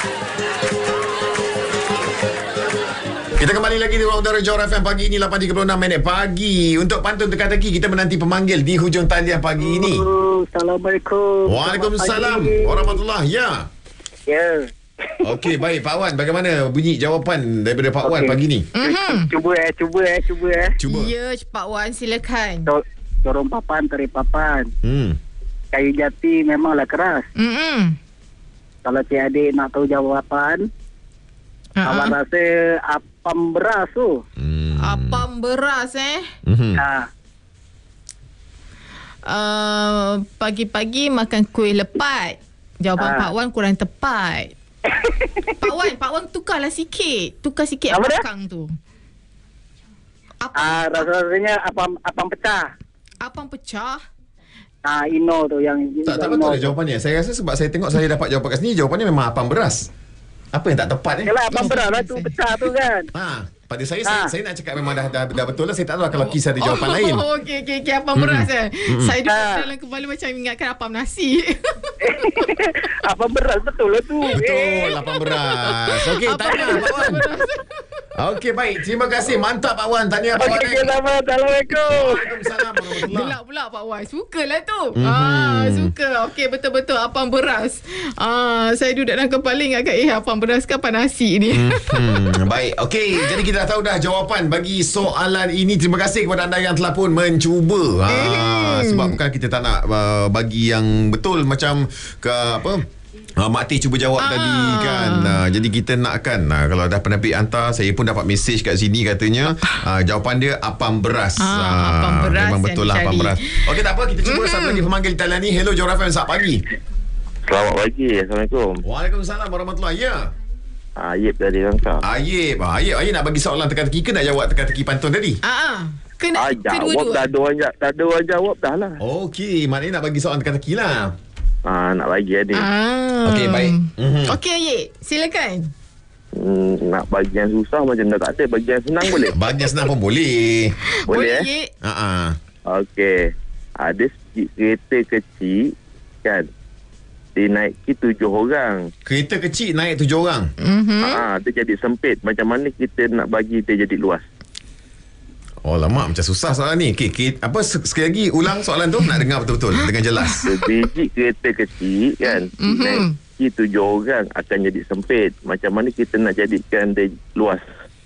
Kita kembali lagi di Ruang Udara Johor FM pagi ini 8.36 pagi. Untuk pantun teka-teki kita menanti pemanggil di hujung talian pagi ini. Assalamualaikum. Waalaikumsalam warahmatullahi. Ya. Ya. Okey, baik Pak Wan, bagaimana bunyi jawapan daripada Pak Wan pagi ni? Cuba. Cuba. Ya, Pak Wan, silakan. Corong papan, tarik papan. Kayu jati memanglah keras. Kalau cik adik nak tahu jawapan, awak rasa apam beras tu. Apam beras pagi-pagi makan kuih lepat. Jawapan Pak Wan kurang tepat. Pak Wan tukarlah sikit. Tukar sikit Apa dia? belakang tu. Rasanya apam pecah. Apam pecah. Ino tu yang Tak betul lah jawapannya. Saya rasa sebab saya tengok saya dapat jawapan kat sini, jawapannya memang apam beras. Apa yang tak tepat ni? Yalah, apam beras lah tu pecah tu kan. Pada saya nak cakap memang dah betul lah. Saya tak tahu kalau kisah ada jawapan lain. Okey, apam beras Saya dalam kepala macam ingatkan apam nasi. Apam beras betul lah tu. Betul, apam beras. Okey, tahniah Pak Wan. Okey, baik. Terima kasih. Mantap Pak Wan. Tahniah Pak Wan. Okey, selamat. Assalamualaikum. Waalaikumsalam warahmatullahi. Gelak pula Pak Wan. Sukalah tu. Suka. Okey, betul-betul apam beras. Saya duduk dalam kepala ingatkan apam beras ke apa nasi ni. Baik. Okey, jadi kita dah tahu dah jawapan bagi soalan ini. Terima kasih kepada anda yang telah pun mencuba. Sebab bukan kita tak nak bagi yang betul macam ke apa? Mak Teh cuba jawab tadi kan. Jadi kita nakkan kalau dah penerbit hantar, saya pun dapat mesej kat sini katanya jawapan dia apam beras. Apam beras memang betul lah apam beras. Okey, tak apa, kita cuba satu lagi pemanggil talian ni. Hello Johor FM, selamat pagi. Selamat pagi. Assalamualaikum. Waalaikumsalam warahmatullahi. Ya. Ayib dari Langkah. Ayib nak bagi soalan teka-teki ke nak jawab teka-teki pantun tadi? Kena jawab dah ada orang jawab dah lah. Okey, maknanya nak bagi soalan teka-teki lah. Nak bagi ada. Okey, baik. Okey Ayib, silakan. Nak bagi yang susah macam dah tak ada. Bagi yang senang boleh? Bagi yang senang pun boleh. Boleh Ayib. Okey. Ada sikit kereta kecil kan, dinaiki 7 orang. Kereta kecil naik 7 orang. Dia jadi sempit. Macam mana kita nak bagi dia jadi luas? Oh lama, macam susah soalan ni. Okey, apa sekali lagi ulang soalan tu, nak dengar betul-betul dengan jelas. Sebiji kereta kecil kan, dinaiki 7 orang akan jadi sempit. Macam mana kita nak jadikan dia luas?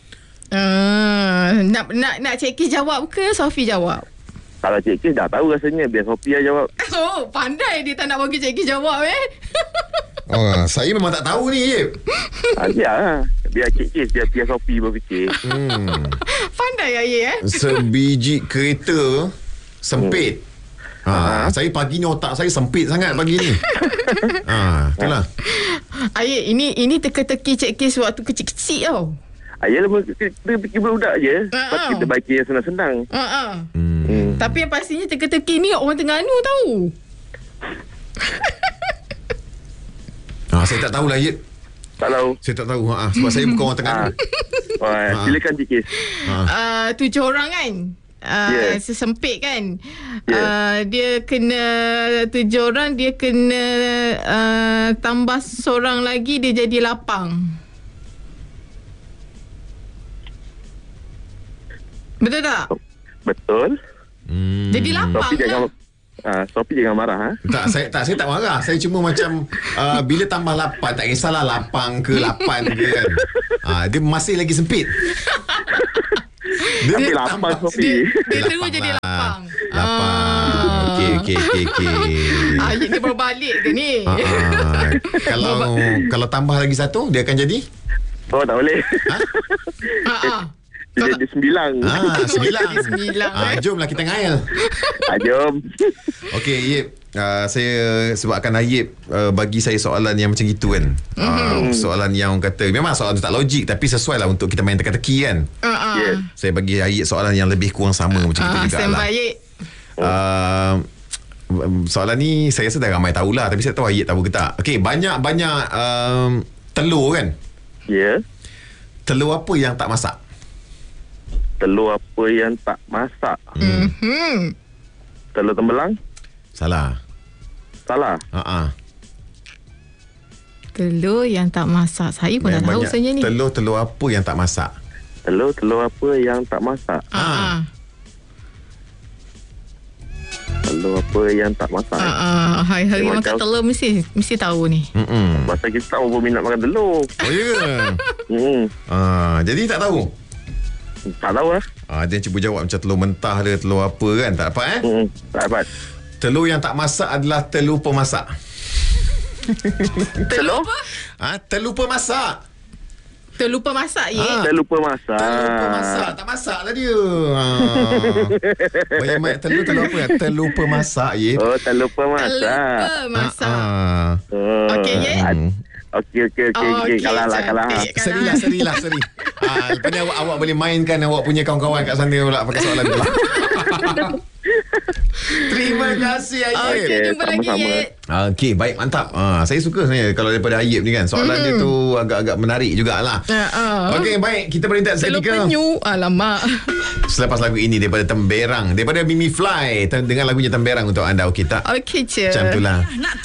Nak Cik Kis jawab ke Sofi jawab? Kalau Cik Kis dah tahu rasanya, biar Sophia jawab. Oh, pandai dia tak nak bagi Cik Kis jawab Saya memang tak tahu ni, Yip. Ya, biar Cik Kis, biar Sophie berfikir. Pandai Ayib Sebiji kereta sempit. Saya pagi ni otak saya sempit sangat pagi ni. Itulah. Ayib, ini teka-teki Cik Kis waktu kecil-kecil tau. Ayalah, kita fikir budak je. Lepas kita bagi yang senang-senang. Tapi yang pastinya teka-teki ni orang Terengganu tahu. Saya tak tahulah, Yip. Tak tahu. Saya tak tahu. Sebab saya bukan orang Terengganu. Silakan Cik Kis. 7 orang kan? Sesempit kan? Dia kena 7 orang, dia kena tambah seorang lagi, dia jadi lapang. Betul tak? Betul. Jadi lapang Sophie jangan marah. Saya tak marah. Saya cuma macam bila tambah 8, tak kisahlah lapang ke 8 ke kan. Dia masih lagi sempit. Dia lapang Sophie. Dia terus jadi lapang. Okey. Ayat dia berbalik ke ni? Kalau tambah lagi 1, dia akan jadi? Oh, tak boleh. Dia jadi 9. 9. Jomlah kita ngayal. Jom. Okey, Yip. Saya sebabkan Ayib bagi saya soalan yang macam gitu kan. Soalan yang orang kata memang soalan tu tak logik, tapi sesuai lah untuk kita main teka-teki kan. Saya bagi Ayib soalan yang lebih kurang sama macam itu juga lah. Soalan ni saya rasa dah ramai tahulah, tapi saya tahu Ayib tahu ke tak. Okey, banyak-banyak telur kan. Telur apa yang tak masak? Telur apa yang tak masak? Telur tembelang? Salah. Telur yang tak masak. Saya pun tak tahu sebenarnya ni. Telur apa yang tak masak? Telur apa yang tak masak? Telur apa yang tak masak? Hari-hari makan telur mesti tahu ni. Pasal kita tahu berminat makan telur. Oh ya ke? Jadi tak tahu? Tak tahu lah. Dia cuba jawab macam telur mentah ke telur apa kan? Tak dapat Tak dapat. Telur yang tak masak adalah telur pemasak. Telur apa? Telur pemasak. Terlupa masak Terlupa masak. Terlupa masak. Tak masak lah dia. Banyak telur apa ya? Terlupa masak ye. Oh, terlupa masak. Terlupa masak. Okey ye. Okey. Kalah. Serilah. Lepas ni awak boleh mainkan awak punya kawan-kawan kat sana pula pakai soalan tu. Terima kasih Ayib. Okey, jumpa lagi Ayib. Okey, baik, mantap. Saya suka sebenarnya kalau daripada Ayib ni kan. Soalan dia tu agak-agak menarik jugalah. Okey, baik, kita berintak seketika. Penyu, alamak. Selepas lagu ini daripada Temberang, daripada Mimi Fly, dengan lagunya Temberang untuk anda. Okey tak? Okey je. Macam itulah.